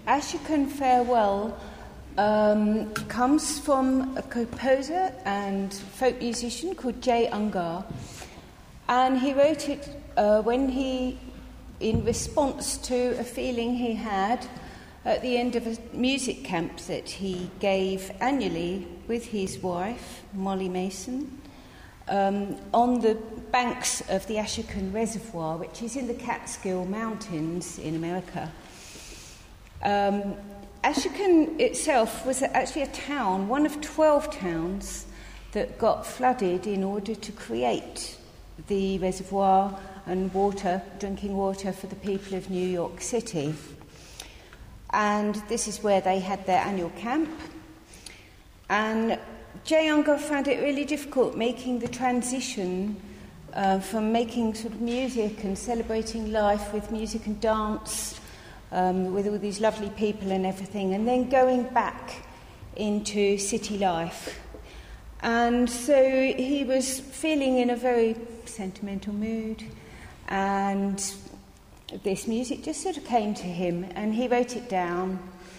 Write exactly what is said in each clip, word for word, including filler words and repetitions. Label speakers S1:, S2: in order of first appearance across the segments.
S1: Ashokan Farewell um, comes from a composer and folk musician called Jay Ungar, and he wrote it uh, when he, in response to a feeling he had at the end of a music camp that he gave annually with his wife, Molly Mason, um, on the banks of the Ashokan Reservoir, which is in the Catskill Mountains in America. Um, Ashokan itself was actually a town, one of twelve towns that got flooded in order to create the reservoir and water, drinking water for the people of New York City. And this is where they had their annual camp. And Jay Ungar found it really difficult making the transition uh, from making sort of music and celebrating life with music and dance, um, with all these lovely people and everything, and then going back into city life. And so he was feeling in a very sentimental mood, and this music just sort of came to him, and he wrote it down,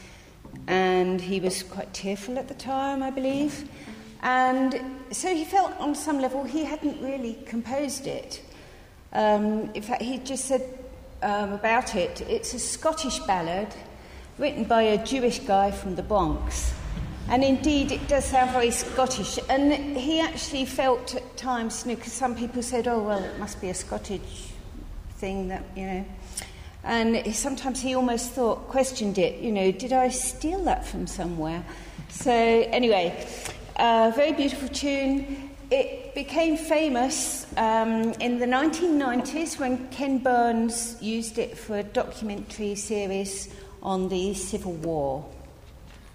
S1: and he was quite tearful at the time, I believe, and so he felt on some level he hadn't really composed it. Um, in fact, he just said um, about it, it's a Scottish ballad written by a Jewish guy from the Bronx, and indeed it does sound very Scottish, and he actually felt at times, you know, because some people said, oh, well, it must be a Scottish thing that, you know, and sometimes he almost thought, questioned it, you know, did I steal that from somewhere? So anyway, uh, very beautiful tune. It became famous um, in the nineteen nineties when Ken Burns used it for a documentary series on the Civil War.